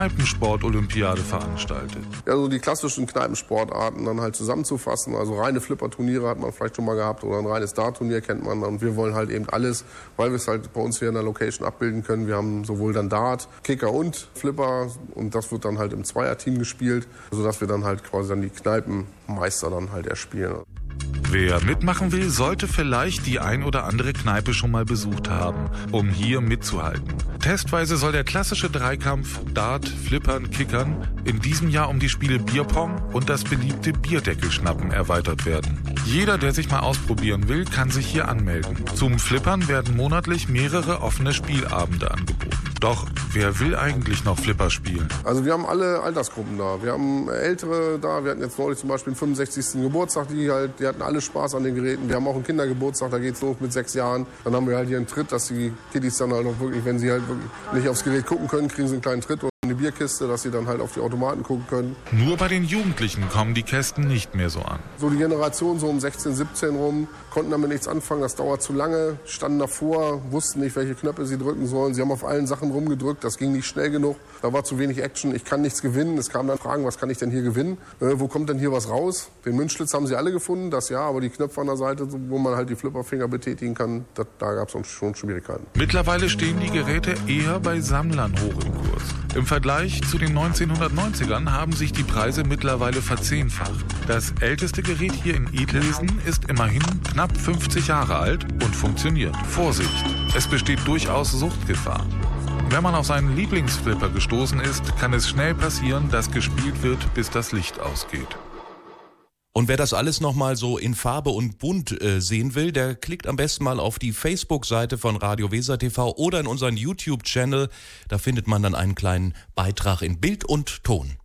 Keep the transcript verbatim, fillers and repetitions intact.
Kneipensport-Olympiade veranstaltet. Ja, so die klassischen Kneipensportarten dann halt zusammenzufassen. Also reine Flipper-Turniere hat man vielleicht schon mal gehabt oder ein reines Dart-Turnier kennt man. Und wir wollen halt eben alles, weil wir es halt bei uns hier in der Location abbilden können. Wir haben sowohl dann Dart, Kicker und Flipper und das wird dann halt im Zweierteam gespielt, sodass wir dann halt quasi dann die Kneipenmeister dann halt erspielen. Wer mitmachen will, sollte vielleicht die ein oder andere Kneipe schon mal besucht haben, um hier mitzuhalten. Testweise soll der klassische Dreikampf Dart, Flippern, Kickern in diesem Jahr um die Spiele Bierpong und das beliebte Bierdeckelschnappen erweitert werden. Jeder, der sich mal ausprobieren will, kann sich hier anmelden. Zum Flippern werden monatlich mehrere offene Spielabende angeboten. Doch wer will eigentlich noch Flipper spielen? Also wir haben alle Altersgruppen da. Wir haben Ältere da. Wir hatten jetzt neulich zum Beispiel den fünfundsechzigsten Geburtstag. Die, halt, die hatten alle Spaß an den Geräten. Wir haben auch einen Kindergeburtstag, da geht's los mit sechs Jahren. Dann haben wir halt hier einen Tritt, dass die Kiddies dann halt auch wirklich, wenn sie halt wirklich nicht aufs Gerät gucken können, kriegen sie einen kleinen Tritt oder eine Bierkiste, dass sie dann halt auf die Automaten gucken können. Nur bei den Jugendlichen kommen die Kästen nicht mehr so an. So die Generation so um sechzehn, siebzehn rum, konnten damit nichts anfangen, das dauert zu lange, standen davor, wussten nicht, welche Knöpfe sie drücken sollen. Sie haben auf allen Sachen rumgedrückt, das ging nicht schnell genug, da war zu wenig Action, ich kann nichts gewinnen. Es kamen dann Fragen, was kann ich denn hier gewinnen? Äh, wo kommt denn hier was raus? Den Münzschlitz haben sie alle gefunden, das ja, aber die Knöpfe an der Seite, wo man halt die Flipperfinger betätigen kann, das, da gab es schon Schwierigkeiten. Mittlerweile stehen die Geräte eher bei Sammlern hoch im Kurs. Im Vergleich zu den neunzehnhundertneunzigern haben sich die Preise mittlerweile verzehnfacht. Das älteste Gerät hier in Idlesen ist immerhin knapp fünfzig Jahre alt und funktioniert. Vorsicht, es besteht durchaus Suchtgefahr. Wenn man auf seinen Lieblingsflipper gestoßen ist, kann es schnell passieren, dass gespielt wird, bis das Licht ausgeht. Und wer das alles nochmal so in Farbe und bunt äh, sehen will, der klickt am besten mal auf die Facebook-Seite von Radio Weser T V oder in unseren YouTube-Channel. Da findet man dann einen kleinen Beitrag in Bild und Ton.